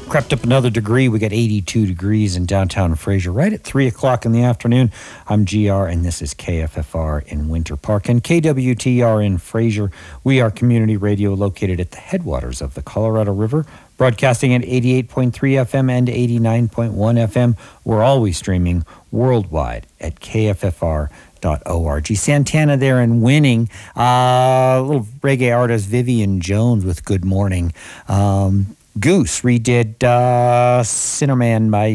Crept up another degree. We got 82 degrees in downtown Fraser right at 3 o'clock in the afternoon. I'm GR, and this is KFFR in Winter Park and KWTR in Fraser. We are community radio located at the headwaters of the Colorado River, broadcasting at 88.3 FM and 89.1 FM. We're always streaming worldwide at KFFR.org. Santana there and winning. Little reggae artist Vivian Jones with Good Morning. Goose redid Cinnamon by,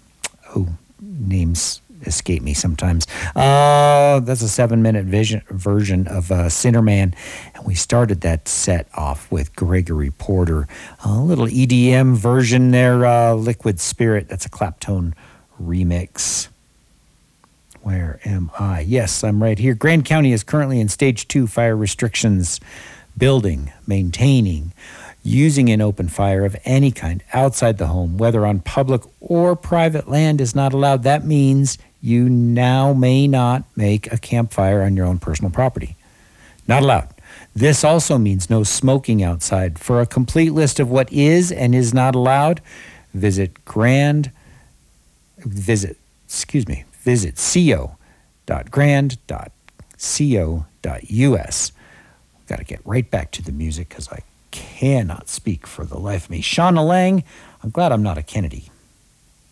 names escape me sometimes. That's a 7-minute version of Cinnamon. And we started that set off with Gregory Porter. A little EDM version there, Liquid Spirit. That's a Claptone remix. Where am I? Yes, I'm right here. Grand County is currently in Stage 2 fire restrictions. Building, maintaining, using an open fire of any kind outside the home, whether on public or private land, is not allowed. That means you now may not make a campfire on your own personal property. Not allowed. This also means no smoking outside. For a complete list of what is and is not allowed, visit co.grand.co.us. Got to get right back to the music because I cannot speak for the life of me. Shauna Lang, I'm glad I'm not a Kennedy.